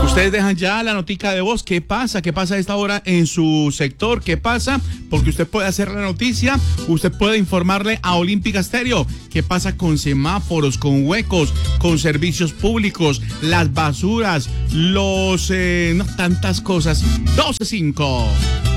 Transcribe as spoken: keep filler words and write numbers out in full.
Ustedes dejan ya la notica de voz. ¿Qué pasa? ¿Qué pasa a esta hora en su sector? ¿Qué pasa? Porque usted puede hacer la noticia, usted puede informarle a Olímpica Estéreo qué pasa con semáforos, con huecos, con servicios públicos, las basuras, los... Eh, no, tantas cosas. doce cinco.